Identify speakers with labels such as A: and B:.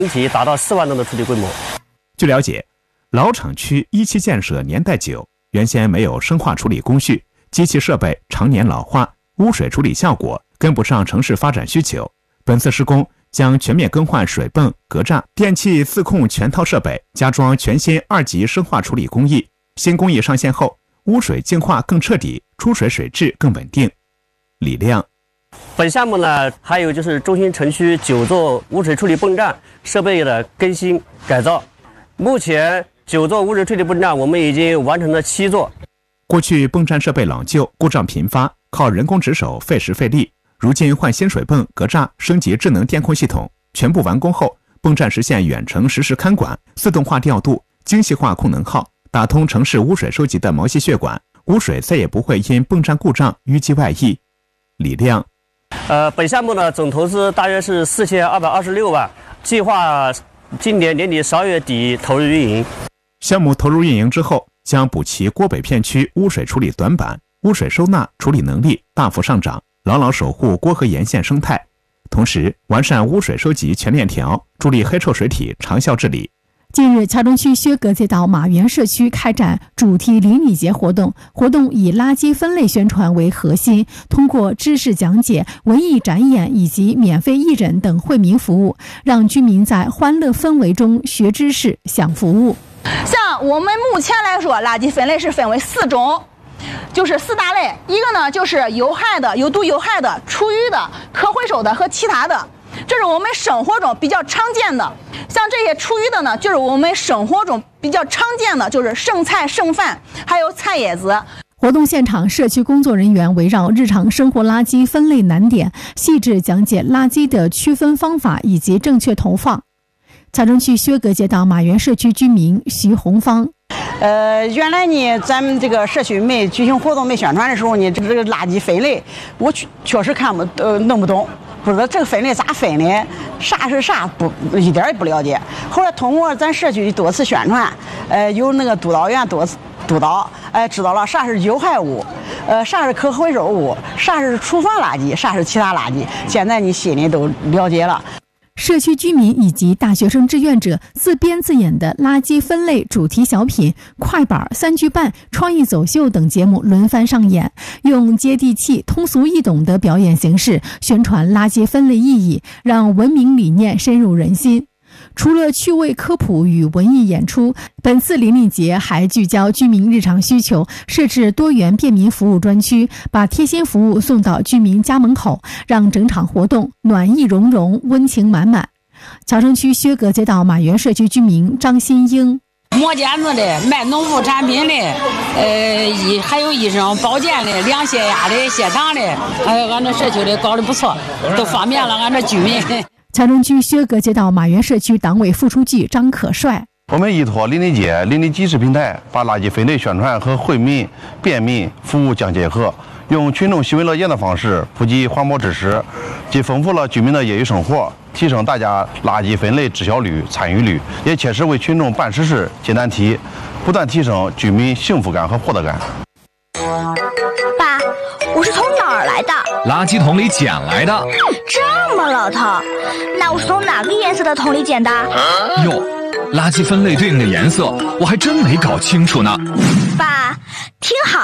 A: 整体达到4万吨的处理规模。
B: 据了解，老厂区一期建设年代久，原先没有生化处理工序，机器设备常年老化，污水处理效果跟不上城市发展需求。本次施工将全面更换水泵、格栅、电气自控全套设备，加装全新2级生化处理工艺。新工艺上线后，污水净化更彻底，出水水质更稳定。李亮，
A: 本项目呢，还有就是中心城区9座污水处理泵站设备的更新改造。目前9座污水处理泵站我们已经完成了7座。
B: 过去泵站设备老旧，故障频发，靠人工值守费时费力。如今换新水泵、格栅，升级智能电控系统，全部完工后，泵站实现远程实时看管、自动化调度、精细化控能耗，打通城市污水收集的毛细血管，污水再也不会因泵站故障淤积外溢。李亮，
A: 本项目呢总投资大约是4226万，计划今年年底12月底投入运营。
B: 项目投入运营之后，将补齐郭北片区污水处理短板，污水收纳处理能力大幅上涨，牢牢守护郭河沿线生态，同时完善污水收集全链条，助力黑臭水体长效治理。
C: 近日，桥中区薛阁街道马园社区开展主题邻里节活动，活动以垃圾分类宣传为核心，通过知识讲解、文艺展演以及免费义诊等惠民服务，让居民在欢乐氛围中学知识、享服务。
D: 像我们目前来说，垃圾分类是分为4种，就是4大类。一个呢就是有害的、有毒有害的、厨余的、可回收的和其他的，这是我们生活中比较常见的。像这些厨余的呢，就是我们生活中比较常见的，就是剩菜剩饭，还有菜叶子。
C: 活动现场，社区工作人员围绕日常生活垃圾分类难点，细致讲解垃圾的区分方法以及正确投放。桥中区薛阁街道马园社区居民徐红芳，
E: 原来呢，咱们这个社区没举行活动、没宣传的时候呢，这个垃圾分类，我确实弄不懂，不知道这个分类咋分的，啥是啥一点也不了解。后来通过咱社区的多次宣传，有那个督导员多次督导，知道了啥是有害物，啥是可回收物，啥是厨房垃圾，啥是其他垃圾，现在你心里都了解了。
C: 社区居民以及大学生志愿者自编自演的垃圾分类主题小品、快板、3句半、创意走秀等节目轮番上演，用接地气、通俗易懂的表演形式宣传垃圾分类意义，让文明理念深入人心。除了趣味科普与文艺演出，本次邻里节还聚焦居民日常需求，设置多元便民服务专区，把贴心服务送到居民家门口，让整场活动暖意融融、温情满满。桥中区薛阁街道马园社区居民张新英，
F: 磨剪子的、卖农副产品的，还有医生保健的、量血压的、血糖的，还有俺这社区的搞得不错，都方便了俺这居民。
C: 桥中区薛阁街道马园社区党委副书记张可帅，
G: 我们依托邻里节、邻里集市平台，把垃圾分类宣传和惠民、便民服务相结合，用群众喜闻乐见的方式普及环保知识，既丰富了居民的业余生活，提升大家垃圾分类知晓率、参与率，也切实为群众办实事、解难题，不断提升居民幸福感和获得感。
H: 爸，我是从哪儿来的？
I: 垃圾桶里捡来的。
H: 这么老套，那我是从哪个颜色的桶里捡的？
I: 哟，垃圾分类对应的颜色我还真没搞清楚呢。
H: 爸，听好。